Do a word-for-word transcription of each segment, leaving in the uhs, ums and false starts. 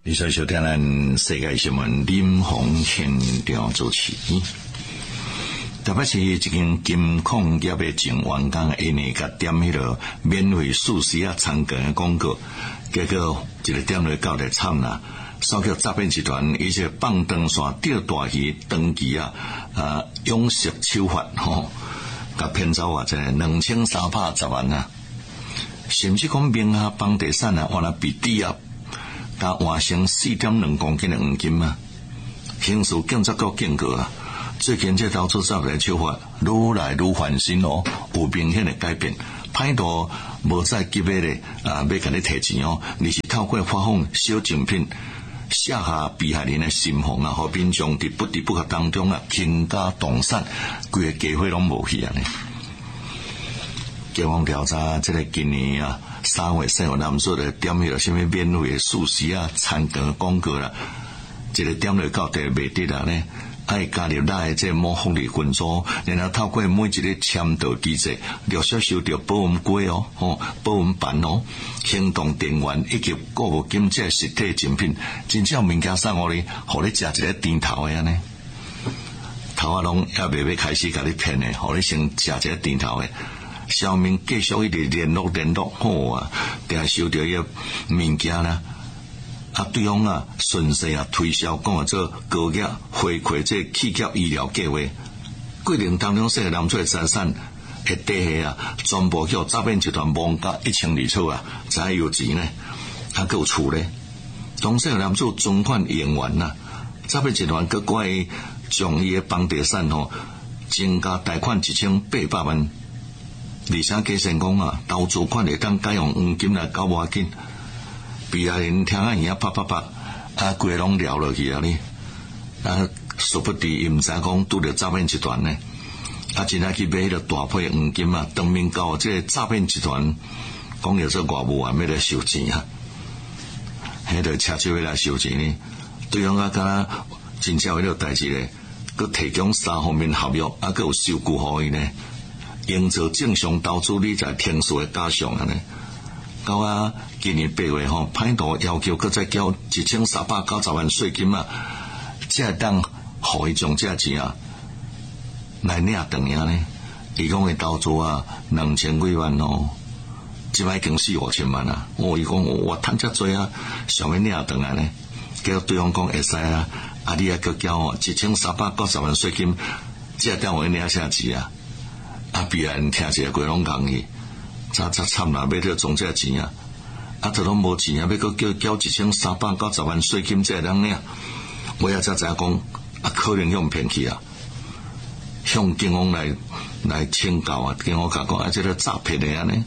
你所收听咱世界新闻林鸿现场主持。特别是一间金矿业的前员工因为甲点迄个免费素食啊参加的广告，结果一个点落到就惨啦。扫叫诈骗集团伊些放长线钓大鱼长期啊啊永续手法吼，甲骗走啊这两千三百十万啊，甚至讲名下房地产啊，原来比抵押。甲换成四点两公斤的黄金啊，刑事警察局警告啊，最近这投资诈骗手法愈来愈翻新哦，有明显的改变。歹徒无再急的咧啊，要甲你提钱哦，你是透过发放小赠品，下下被害人的心防啊，和民众伫不知不觉当中啊，倾家荡产，规个家伙拢无去啊呢。警方调查，这个今年啊。三月三号，男子的点迄个什么免费的素食啊、餐券广告啦，一个点落到底袂得啦呢？爱加入咱的这某福利群组，然后透过每一个签到机制，陆续收到保温柜哦、吼保温板哦、行动电源以及购物金这实体赠品，真正物件送互你，互你食一个甜头的安尼。头啊拢还未要开始甲你骗的，互你先食一个甜头的。小明继续一直联络联络，好啊，定收到一物件啦。啊，对方啊，顺势啊推销，讲啊做高额回馈这企业医疗计划。过程当中，这个男子的财产会底下啊，全部叫诈骗集团妄加一清二楚啊，才有钱呢，还够厝咧。当这个男子存款用完啦，诈骗集团佮怪将伊的房地产吼增加贷款一千八百万。而且加成讲啊，投资款会当改用黄金来搞无要紧，被害人听啊耳啊啪啪啪，啊规拢聊落去啊哩，啊殊不知伊毋知讲拄着诈骗集团呢，啊真爱去买迄个大批黄金啊，当面交这个诈骗集团讲要做外务啊，要来收钱啊，迄个车手要来收钱呢，对方啊敢若真正为了代志咧，佮提供三方面合约，啊佮有收据互伊呢。营造正常投资理财天数的假象安尼，到啊今年八月吼，歹徒要求佮再交一千三百九十万税金啊，才当互伊将这钱啊来领断呀呢。伊讲的投资啊两千几万哦，即摆已经四五千万啊。我伊讲我趁遮多啊，想要领断啊呢。结果对方讲会使啊，啊你啊佮交哦一千三百九十万税金，才当互伊领啥钱啊？啊！别人听起来规拢讲去，咋咋惨啦！要着总这钱啊！啊，都拢无钱啊！要搁叫交一千三百九十万税金才能领，我也才知影讲啊，可能向骗去啊，向警方来来请教啊！警方甲讲啊，这个诈骗的安尼，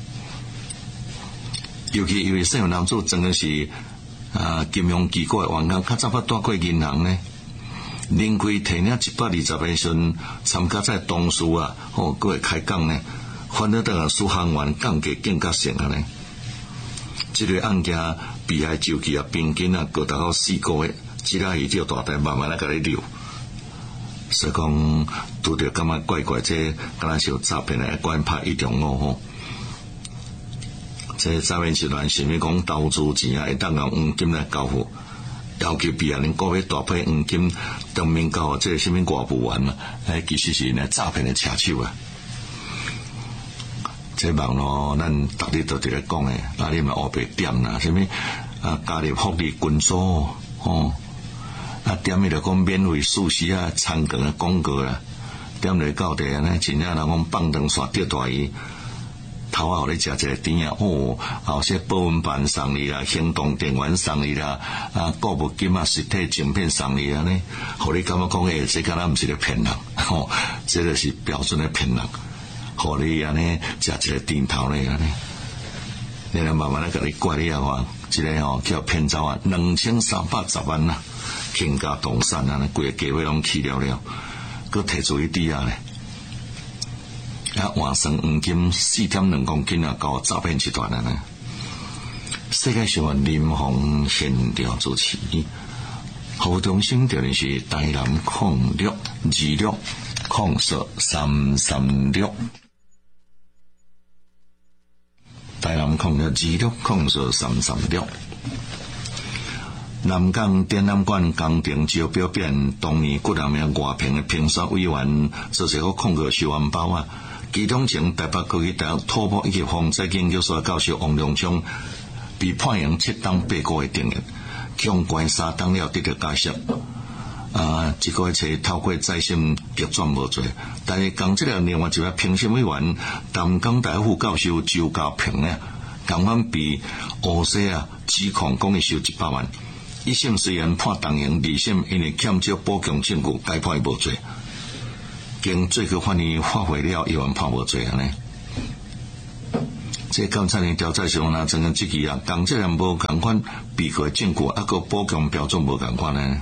尤其因为姓男子真的是啊，金融机构的员工，较早捌带过银行呢。临开提领一百二十个时阵，参加在董事啊，吼，佫会开讲呢，反正等下输行员降价更加性啊呢。这个案件被害周期啊，平均啊，高达到四个月，其他伊就大台慢慢来甲你留。所以讲，拄着感觉怪怪，这敢若是有诈骗的，关拍一中五吼。这诈骗集团是咪讲投资钱啊，会当用黄金来交付？要求别人购买大批黄金，当面交这什么外部员啊？哎，其实是呢诈骗的车手啊！这网络咱逐日都伫咧讲诶，啊你嘛黑白点啦，什么啊加入福利群组哦，啊点迄个讲免费素食啊餐券诶广告啦，点落到底安尼，真正人讲放长线钓大鱼。头啊，互你食一个甜啊！哦，后些保温板送你啦，行动电源送你啦，啊，购物金啊，实体镜片送你啊呢，互你感觉讲诶，这敢若毋是咧骗人，吼、哦，这个是标准咧骗人，互你安尼食一个甜头咧安尼，然后慢慢咧甲你怪你啊话，一个吼、哦、叫骗走啊，两千三百十万啊，倾家荡产啊，规个家伙拢去了了，佮摕出去抵押咧。啊，换算黄金四点两公斤啊，搞诈骗集团啊呢！世界上的林鸿现场主持，好中心调的是台南控六二六控数三三六，台南控六二六控数三三六。 南港展览馆工程招标变，当年几两名外评的评选委员做一个控告收红包啊。其中前台北科技大学土木以及防灾研究所教授王良昌被判刑七档八个月定刑，向关三档了得到加释。啊，一个月透过再审逆转无罪，但是共这个另外一位评审委员，淡江大学副教授周家平呢，同样被乌西啊指控讲伊收一百万。一审虽然判当刑，二审因为欠缺补强证据，该判无罪。经最高法院发回了，依然判无罪安尼。这监察院调查上呢，整个这期啊，同这人无共款被告证据，啊个补强标准无共款呢。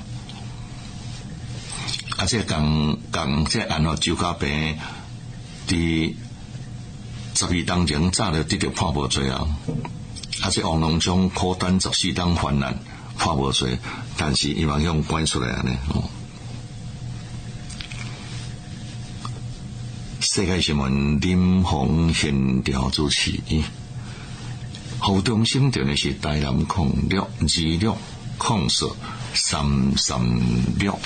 啊，这共共这案哦，周家平伫十二档前早就得到判无罪啊。啊，这王龙忠苦等十四档犯案判无罪，但是伊嘛向关出来安尼哦。世界新闻林鸿现调主持，好中心点的是台南控六二六控四三三六。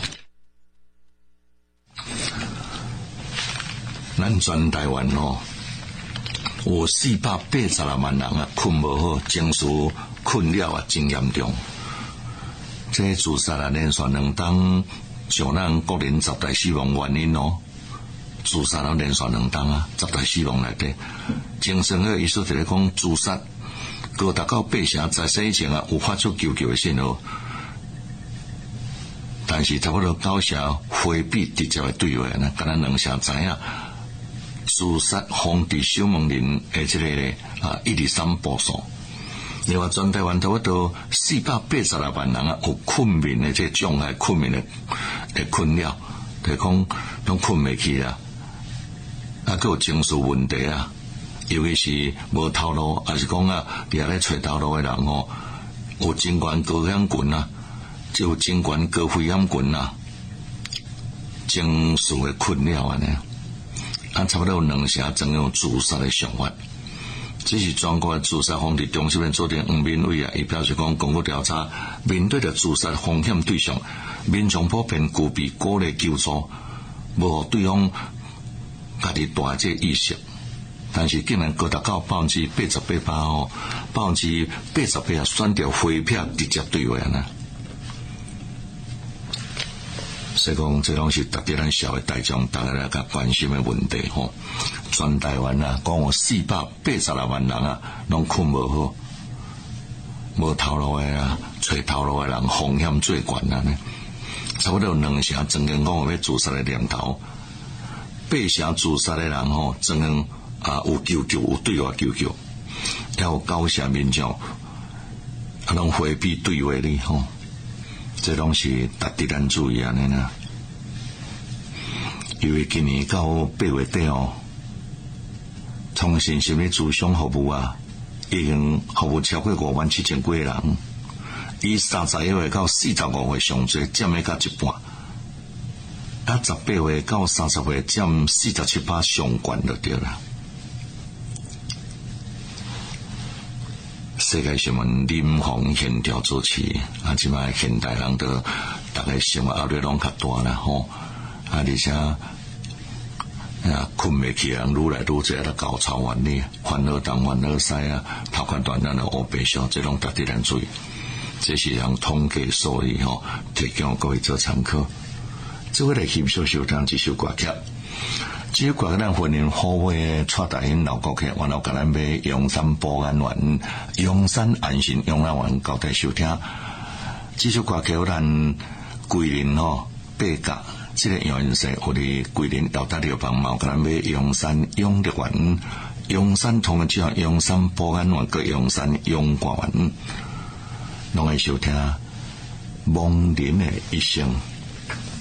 咱全台湾哦，有四百八十六万人啊，困无好，情绪困扰啊，真严重。这自杀啊，连续两档上咱国人十大死亡原因哦。自杀了连续两档啊，十大死亡内底，精神科医师就咧讲，自杀高达到八成，在生以前啊有发出求救的信号，但是差不多九成回避直接的对话呢，敢若两成知影自杀防治守门人的这个啊一二三步数。另外，全台湾差不多四百八十六万人啊，有困眠的这障碍、困眠的的困扰，就讲拢困袂去啊。啊，还有情绪问题啊，尤其是无头路，还是讲啊，也咧找头路的人哦，有真悬高血群啊，就有真悬高血压群啊，情绪的困扰啊呢，啊，差不多有两成总有自杀的想法。这是全国自杀防治中心的主任黄敏伟啊，伊表示讲，经过调查，面对着自杀风险对象，民众普遍具备鼓励求助，无对方家己大这意识，但是竟然高达到百分之八十八八哦，百分之八十八选择回避直接对话呢。所以讲，这拢是特别咱社会大众大家来较关心的问题吼。全台湾啊，讲有四百八十六万人啊，拢困无好，无头路的啊，找头路的人风险最悬啊呢。差不多有两成曾经讲有要自杀的念头。八成自杀的人吼，真正啊有求救，有对外求救，还有九成民众啊，拢回避对话哩吼，这拢是值得咱注意安尼啦。因为今年到八月底哦，通信心理咨询服务啊，已经服务超过五万七千几个人，以三十一岁到四十五岁上侪占了甲一半。啊，十八岁到三十岁占四十七趴上悬就对了。世界新闻林鸿现调主持，啊，即摆现代人都大概生活压力拢较大啦吼，啊，而且啊困袂去人愈来愈侪，啊，高潮原理、烦恼东、烦恼西啊，头壳断断的黑白相，这拢特别难注意。这是人统计数据吼，提供各位做参考。这回来欣赏收听这首歌曲，这首歌曲咱欢迎好位蔡大兴老顾客，然后甲咱买阳山保安园、阳山安心养老院交代收听。这首歌曲咱桂林吼八甲，这个养人社有伫桂林姚达寮帮忙，甲咱买阳山养乐园、阳山同个叫阳山保安园个阳山养歌园，拢会收听梦林的一生。